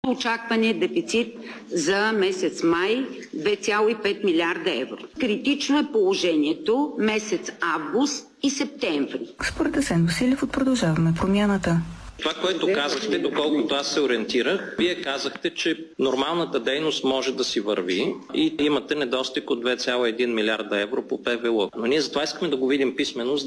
Очакван е дефицит за месец май 2,5 милиарда евро. Критично е положението месец август и септември. Според Асен Василев от Продължаваме промяната. Това, което казахте, доколкото аз се ориентирах, вие казахте, че нормалната дейност може да си върви и имате недостиг от 2,1 милиарда евро по ПВУ. Но ние затова искаме да го видим писмено,